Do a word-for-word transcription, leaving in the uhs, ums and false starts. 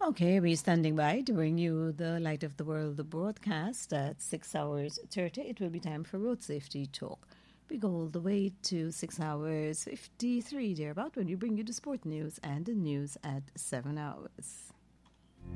Okay, we're standing by to bring you the Light of the World, the broadcast at six hours thirty. It will be time for Road Safety Talk. We go all the way to six hours fifty-three, thereabout, when we bring you the sport news and the news at seven hours.